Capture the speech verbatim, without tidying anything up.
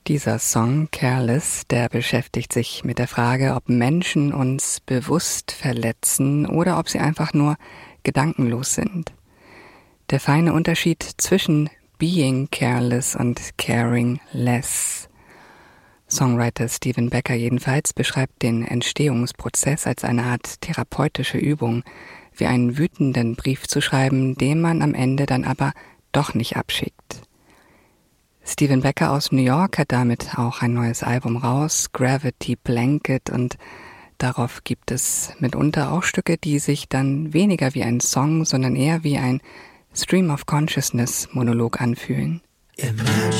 Dieser Song Careless, der beschäftigt sich mit der Frage, ob Menschen uns bewusst verletzen oder ob sie einfach nur gedankenlos sind. Der feine Unterschied zwischen being careless und caring less. Songwriter Stephen Becker jedenfalls beschreibt den Entstehungsprozess als eine Art therapeutische Übung, wie einen wütenden Brief zu schreiben, den man am Ende dann aber doch nicht abschickt. Stephen Becker aus New York hat damit auch ein neues Album raus, Gravity Blanket, und darauf gibt es mitunter auch Stücke, die sich dann weniger wie ein Song, sondern eher wie ein Stream of Consciousness Monolog anfühlen. Imagine